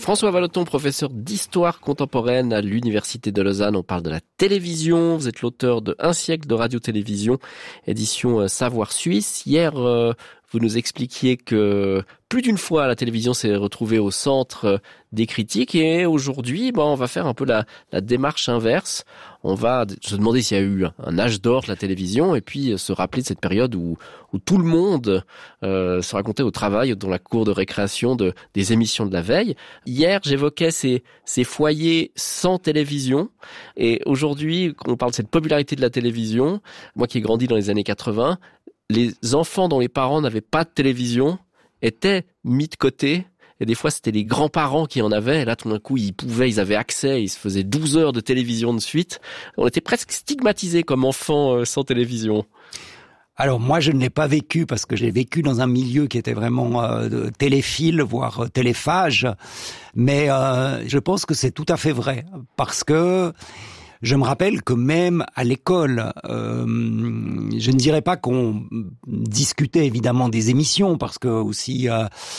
François Vallotton, professeur d'histoire contemporaine à l'Université de Lausanne. On parle de la télévision. Vous êtes l'auteur de Un siècle de radio-télévision, édition Savoir Suisse. Hier, vous nous expliquiez que plus d'une fois la télévision s'est retrouvée au centre des critiques et aujourd'hui, on va faire un peu la démarche inverse. On va se demander s'il y a eu un âge d'or de la télévision et puis se rappeler de cette période où tout le monde se racontait au travail, dans la cour de récréation des émissions de la veille. Hier, j'évoquais ces foyers sans télévision et aujourd'hui, on parle de cette popularité de la télévision. Moi qui ai grandi dans les années 80, les enfants dont les parents n'avaient pas de télévision étaient mis de côté. Et des fois, c'était les grands-parents qui en avaient. Et là, tout d'un coup, ils avaient accès. Ils se faisaient 12 heures de télévision de suite. On était presque stigmatisés comme enfants sans télévision. Alors moi, je ne l'ai pas vécu parce que j'ai vécu dans un milieu qui était vraiment téléphile, voire téléphage. Mais je pense que c'est tout à fait vrai parce que je me rappelle que même à l'école, je ne dirais pas qu'on discutait évidemment des émissions parce que aussi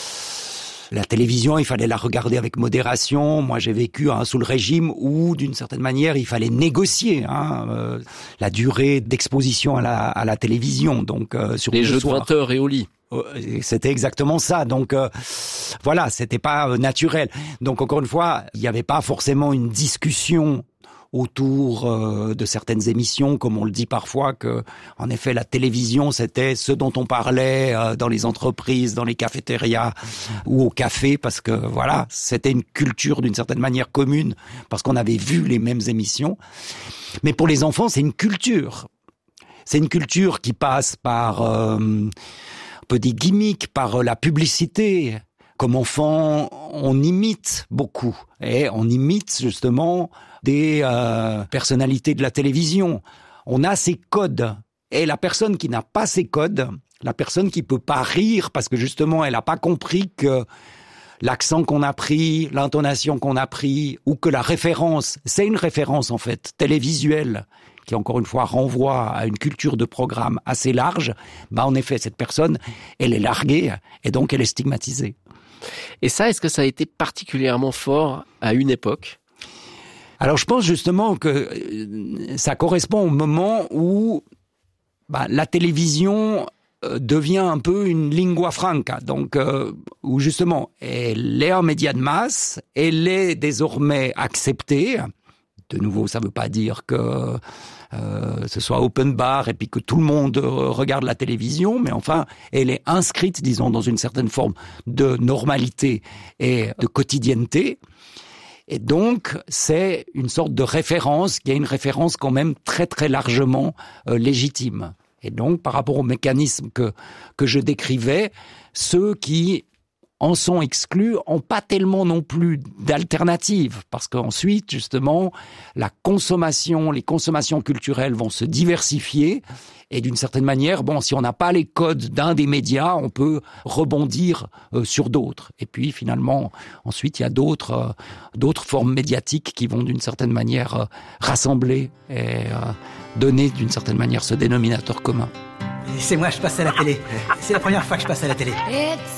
la télévision, il fallait la regarder avec modération. Moi, j'ai vécu sous le régime où, d'une certaine manière, il fallait négocier la durée d'exposition à la télévision. Donc, sur les jeux de 20 heures et au lit. C'était exactement ça. Donc, voilà, c'était pas naturel. Donc, encore une fois, il n'y avait pas forcément une discussion autour de certaines émissions, comme on le dit parfois, que en effet la télévision c'était ce dont on parlait dans les entreprises, dans les cafétérias ou au café, parce que voilà, c'était une culture d'une certaine manière commune, parce qu'on avait vu les mêmes émissions. Mais pour les enfants, c'est une culture. C'est une culture qui passe par un peu des gimmicks, par la publicité. Comme enfant, on imite beaucoup. Et on imite justement des personnalités de la télévision. On a ces codes. Et la personne qui n'a pas ces codes, la personne qui peut pas rire parce que justement elle n'a pas compris que l'accent qu'on a pris, l'intonation qu'on a pris, ou que la référence, c'est une référence en fait télévisuelle, qui encore une fois renvoie à une culture de programme assez large, en effet cette personne, elle est larguée et donc elle est stigmatisée. Et ça, est-ce que ça a été particulièrement fort à une époque ? Alors je pense justement que ça correspond au moment où la télévision devient un peu une lingua franca, donc où justement elle est un média de masse, elle est désormais acceptée. De nouveau, ça ne veut pas dire que ce soit open bar et puis que tout le monde regarde la télévision, mais enfin, elle est inscrite, disons, dans une certaine forme de normalité et de quotidienneté. Et donc, c'est une sorte de référence qui est une référence quand même très très largement légitime. Et donc, par rapport au mécanisme que je décrivais, ceux qui en sont exclus ont pas tellement non plus d'alternatives, parce qu'ensuite, justement, les consommations culturelles vont se diversifier, et d'une certaine manière, si on n'a pas les codes d'un des médias, on peut rebondir sur d'autres. Et puis, finalement, ensuite, il y a d'autres formes médiatiques qui vont d'une certaine manière rassembler et donner d'une certaine manière ce dénominateur commun. C'est moi, je passe à la télé. C'est la première fois que je passe à la télé.